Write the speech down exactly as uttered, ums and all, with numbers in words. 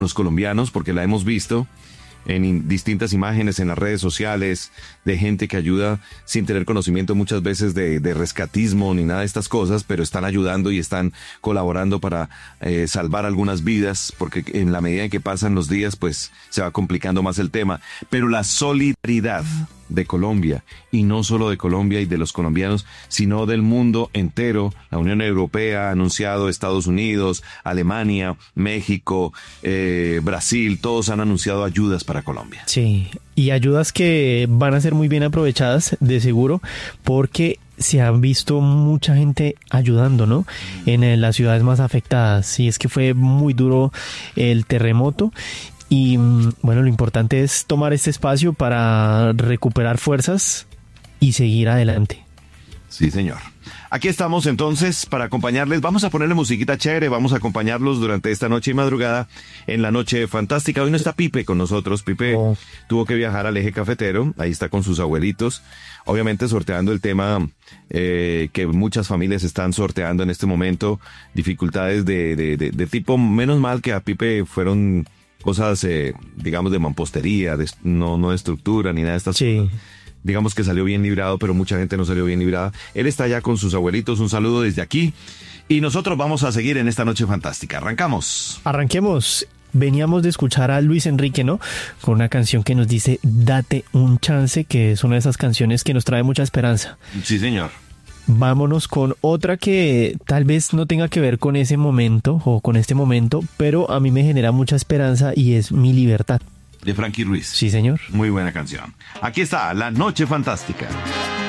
los colombianos, porque la hemos visto en distintas imágenes en las redes sociales de gente que ayuda sin tener conocimiento muchas veces de, de rescatismo ni nada de estas cosas, pero están ayudando y están colaborando para eh, salvar algunas vidas, porque en la medida en que pasan los días pues se va complicando más el tema. Pero la solidaridad de Colombia, y no solo de Colombia y de los colombianos, sino del mundo entero. La Unión Europea ha anunciado, Estados Unidos, Alemania, México, eh, Brasil, todos han anunciado ayudas para Colombia. Sí, y ayudas que van a ser muy bien aprovechadas, de seguro, porque se han visto mucha gente ayudando, ¿no? En, en las ciudades más afectadas. Y es que fue muy duro el terremoto. Y bueno, lo importante es tomar este espacio para recuperar fuerzas y seguir adelante. Sí, señor. Aquí estamos entonces para acompañarles. Vamos a ponerle musiquita chévere, vamos a acompañarlos durante esta noche y madrugada en la noche fantástica. Hoy no está Pipe con nosotros. Pipe oh. tuvo que viajar al eje cafetero, ahí está con sus abuelitos. Obviamente sorteando el tema eh, que muchas familias están sorteando en este momento, dificultades de, de, de, de tipo, menos mal que a Pipe fueron cosas, eh, digamos, de mampostería, de, no, no de estructura ni nada de estas sí. cosas. Digamos que salió bien librado, pero mucha gente no salió bien librada. Él está allá con sus abuelitos, un saludo desde aquí. Y nosotros vamos a seguir en esta noche fantástica. Arrancamos. Arranquemos. Veníamos de escuchar a Luis Enrique, ¿no? Con una canción que nos dice, date un chance, que es una de esas canciones que nos trae mucha esperanza. Sí, señor. Vámonos con otra que tal vez no tenga que ver con ese momento o con este momento, pero a mí me genera mucha esperanza y es Mi Libertad. De Frankie Ruiz. Sí, señor. Muy buena canción. Aquí está, La Noche Fantástica.